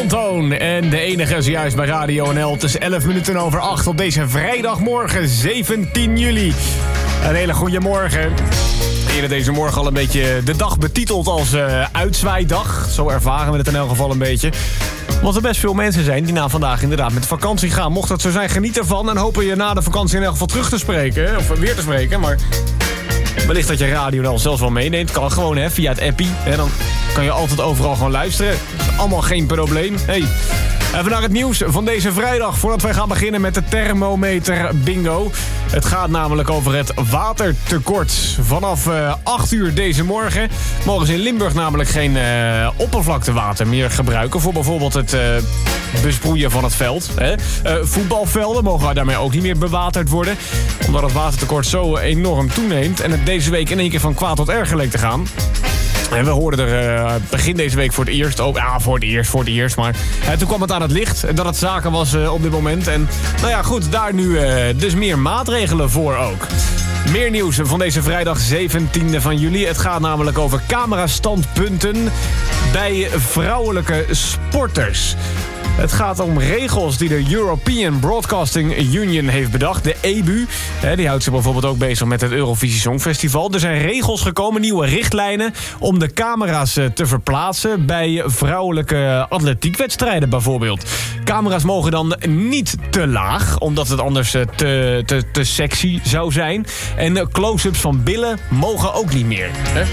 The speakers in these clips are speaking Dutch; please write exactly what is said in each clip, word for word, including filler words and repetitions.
Antoon en de enige zojuist bij Radio N L. Het is elf minuten over acht op deze vrijdagmorgen zeventien juli. Een hele goede morgen. Eerder deze morgen al een beetje de dag betiteld als uh, uitzwaaidag. Zo ervaren we het in elk geval een beetje. Want er best veel mensen zijn die na vandaag inderdaad met vakantie gaan. Mocht dat zo zijn, geniet ervan en hopen je na de vakantie in elk geval terug te spreken. Of weer te spreken, maar wellicht dat je Radio dan zelfs wel meeneemt. Kan gewoon hè, via het appie. Hè, dan kan je altijd overal gewoon luisteren. Dat is allemaal geen probleem. Hey. Even naar het nieuws van deze vrijdag. Voordat wij gaan beginnen met de thermometer bingo. Het gaat namelijk over het watertekort. Vanaf uh, acht uur deze morgen mogen ze in Limburg namelijk geen uh, oppervlaktewater meer gebruiken. Voor bijvoorbeeld het uh, besproeien van het veld. Hè. Uh, voetbalvelden mogen daarmee ook niet meer bewaterd worden. Omdat het watertekort zo enorm toeneemt. En het deze week in één keer van kwaad tot erger leek te gaan. En we hoorden er uh, begin deze week voor het eerst ook. Ja, voor het eerst, voor het eerst. Maar uh, toen kwam het aan het licht dat het zaken was uh, op dit moment. En nou ja, goed, daar nu uh, dus meer maatregelen voor ook. Meer nieuws van deze vrijdag zeventiende van juli. Het gaat namelijk over camerastandpunten bij vrouwelijke sporters. Het gaat om regels die de European Broadcasting Union heeft bedacht. De E B U. Die houdt zich bijvoorbeeld ook bezig met het Eurovisie Songfestival. Er zijn regels gekomen, nieuwe richtlijnen om de camera's te verplaatsen bij vrouwelijke atletiekwedstrijden bijvoorbeeld. Camera's mogen dan niet te laag, omdat het anders te, te, te sexy zou zijn. En close-ups van billen mogen ook niet meer. Hè?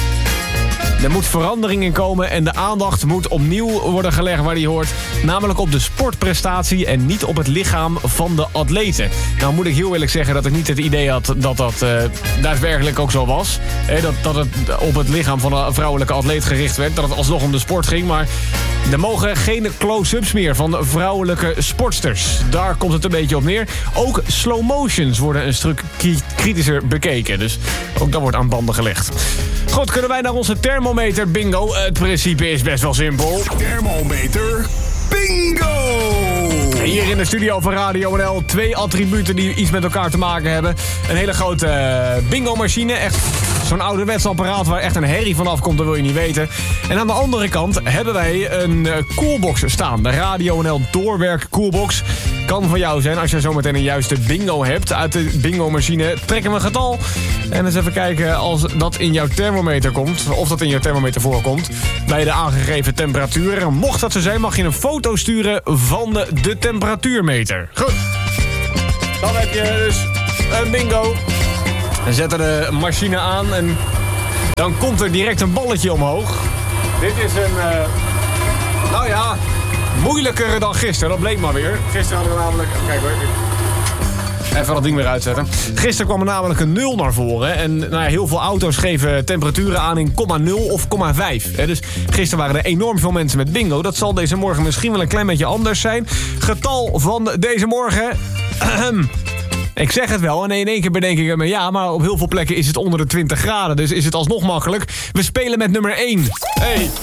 Er moet verandering in komen en de aandacht moet opnieuw worden gelegd waar die hoort. Namelijk op de sportprestatie en niet op het lichaam van de atleten. Nou moet ik heel eerlijk zeggen dat ik niet het idee had dat dat uh, daadwerkelijk ook zo was. Eh, dat, dat het op het lichaam van een vrouwelijke atleet gericht werd. Dat het alsnog om de sport ging. Maar er mogen geen close-ups meer van vrouwelijke sportsters. Daar komt het een beetje op neer. Ook slow motions worden een stuk kritischer bekeken. Dus ook dat wordt aan banden gelegd. Goed, kunnen wij naar onze thermometer bingo? Het principe is best wel simpel. Thermometer bingo! Hier in de studio van Radio N L twee attributen die iets met elkaar te maken hebben. Een hele grote uh, bingo-machine. Echt zo'n ouderwets apparaat waar echt een herrie van afkomt, dat wil je niet weten. En aan de andere kant hebben wij een uh, coolbox staan. De Radio N L doorwerk coolbox. Kan van jou zijn als je zometeen een juiste bingo hebt. Uit de bingo-machine trekken we een getal. En eens even kijken als dat in jouw thermometer komt. Of dat in jouw thermometer voorkomt. Bij de aangegeven temperatuur. Mocht dat zo zijn, mag je een foto sturen van de, de temperatuurmeter. Goed. Dan heb je dus een bingo. We zetten de machine aan en dan komt er direct een balletje omhoog. Dit is een, uh, nou ja, moeilijker dan gisteren. Dat bleek maar weer. Gisteren hadden we namelijk, kijk hoor, even dat ding weer uitzetten. Gisteren kwam er namelijk een nul naar voren. En nou ja, heel veel auto's geven temperaturen aan in komma nul of komma vijf. Dus gisteren waren er enorm veel mensen met bingo. Dat zal deze morgen misschien wel een klein beetje anders zijn. Getal van deze morgen. Ik zeg het wel en in één keer bedenk ik me ja, maar op heel veel plekken is het onder de twintig graden. Dus is het alsnog makkelijk. We spelen met nummer één. Hey,